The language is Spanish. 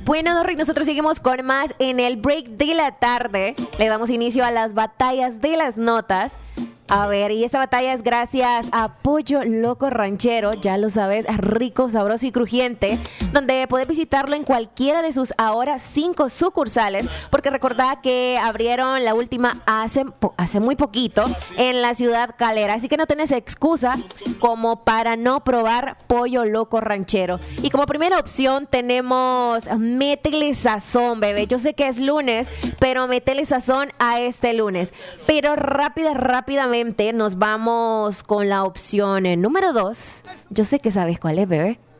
Bueno, Dorri, nosotros seguimos con más en el break de la tarde. Le damos inicio a las batallas de las notas. A ver, y esta batalla es gracias a Pollo Loco Ranchero, ya lo sabes, rico, sabroso y crujiente, donde puedes visitarlo en cualquiera de sus ahora 5 sucursales, porque recordá que abrieron la última hace muy poquito en la ciudad Calera, así que no tenés excusa como para no probar Pollo Loco Ranchero. Y como primera opción tenemos métele sazón, bebé. Yo sé que es lunes, pero métele sazón a este lunes. Pero rápidamente nos vamos con la opción número 2. Yo sé que sabes cuál es, bebé.